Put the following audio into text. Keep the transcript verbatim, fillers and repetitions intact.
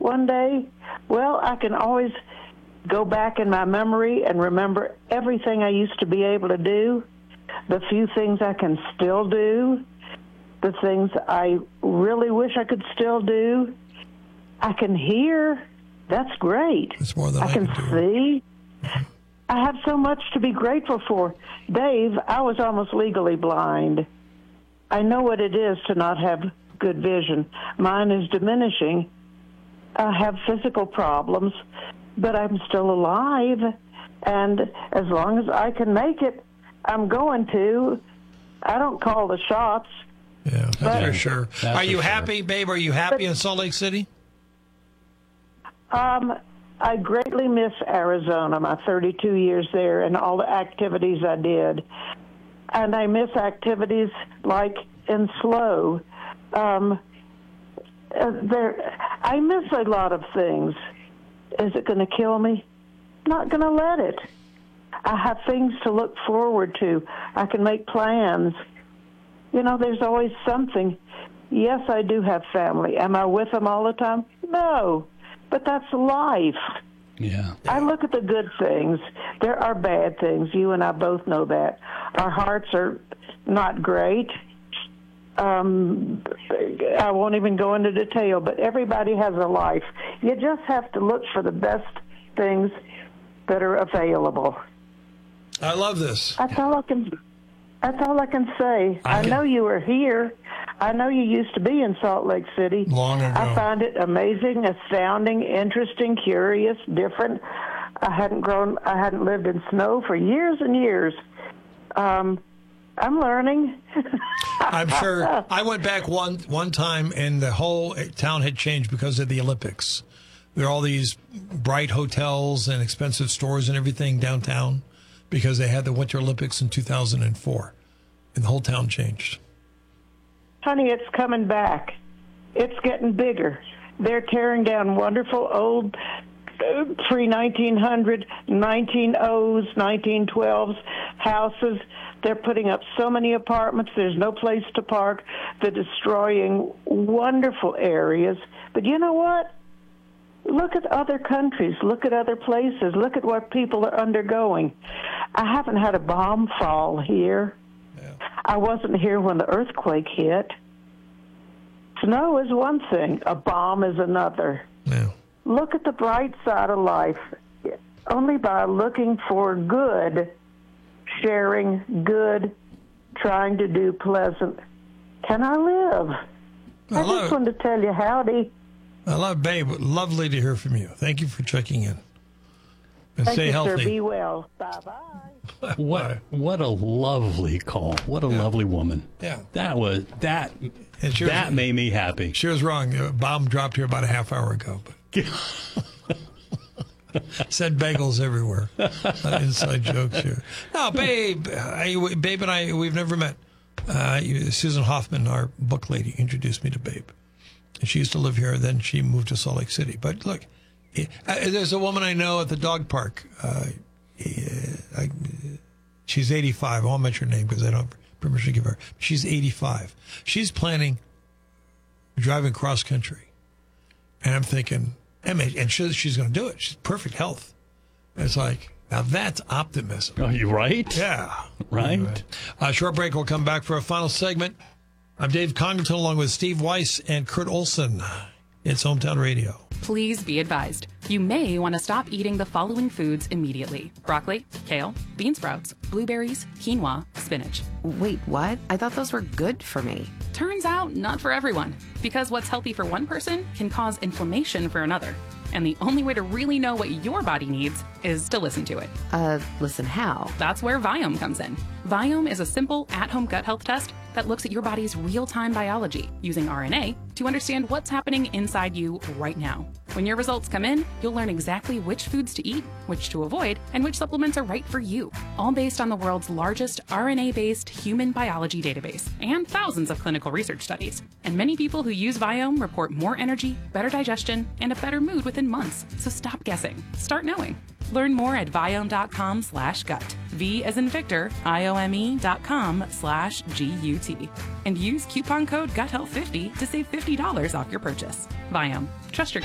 one day? Well, I can always go back in my memory and remember everything I used to be able to do, the few things I can still do, the things I really wish I could still do. I can hear. That's great. It's more than I, I can, can see. I have so much to be grateful for. Dave, I was almost legally blind. I know what it is to not have good vision. Mine is diminishing. I have physical problems, but I'm still alive. And as long as I can make it, I'm going to. I don't call the shots. Yeah, that's for sure. That's Are you for sure. happy, babe? Are you happy in Salt Lake City? Um, I greatly miss Arizona, my thirty-two years there, and all the activities I did. And I miss activities like in SLO. Um, uh, there, I miss a lot of things. Is it going to kill me? Not going to let it. I have things to look forward to. I can make plans. You know, there's always something. Yes, I do have family. Am I with them all the time? No, but that's life. Yeah. I look at the good things. There are bad things. You and I both know that. Our hearts are not great. Um, I won't even go into detail, but everybody has a life. You just have to look for the best things that are available. I love this. That's all I can. That's all I can say. I I can- know you were here. I know you used to be in Salt Lake City. Long ago. I find it amazing, astounding, interesting, curious, different. I hadn't grown. I hadn't lived in snow for years and years. Um, I'm learning. I'm sure. I went back one one time, and the whole town had changed because of the Olympics. There are all these bright hotels and expensive stores and everything downtown because they had the Winter Olympics in two thousand four, and the whole town changed. Honey, it's coming back. It's getting bigger. They're tearing down wonderful old uh, pre-nineteen hundred, nineteen ohs, nineteen twelves houses. They're putting up so many apartments. There's no place to park. They're destroying wonderful areas. But you know what? Look at other countries. Look at other places. Look at what people are undergoing. I haven't had a bomb fall here. Yeah. I wasn't here when the earthquake hit. Snow is one thing. A bomb is another. Yeah. Look at the bright side of life. Only by looking for good, sharing good, trying to do pleasant, can I live. I, I love just it. wanted to tell you howdy. I love, babe. Lovely to hear from you. Thank you for checking in. And Thank stay you, healthy. sir. Be well. Bye-bye. What what a lovely call. What a Yeah. lovely woman. Yeah. That was that And she was- that made me happy. She was wrong. A bomb dropped here about a half hour ago. But said bagels everywhere. Not inside jokes here. No, babe. I, babe and I, we've never met. Uh, you- Susan Hoffman, our book lady, introduced me to Babe. And she used to live here. Then she moved to Salt Lake City. But look, it, uh, there's a woman I know at the dog park. Uh, I, she's eighty-five. I won't mention her name because I don't have permission to give her. She's eighty-five. She's planning driving cross country. And I'm thinking, and she, she's going to do it. She's perfect health. And it's like, now that's optimism. Are you right? Yeah. Right. Anyway, uh, short break. We'll come back for a final segment. I'm Dave Congleton along with Steve Weiss and Kurt Olson. It's Hometown Radio. Please be advised, you may want to stop eating the following foods immediately. Broccoli, kale, bean sprouts, blueberries, quinoa, spinach. Wait, what? I thought those were good for me. Turns out, not for everyone, because what's healthy for one person can cause inflammation for another. And the only way to really know what your body needs is to listen to it. Uh, listen, how? That's where Viome comes in. Viome is a simple, at-home gut health test that looks at your body's real-time biology using R N A to understand what's happening inside you right now. When your results come in, you'll learn exactly which foods to eat, which to avoid, and which supplements are right for you, all based on the world's largest R N A-based human biology database and thousands of clinical research studies. And many people who use Viome report more energy, better digestion, and a better mood within months. So stop guessing. Start knowing. Learn more at Viome.com slash gut. V as in Victor, I-O-M-E dot com slash G-U-T. And use coupon code gut health fifty to save fifty dollars off your purchase. Viome. Trust your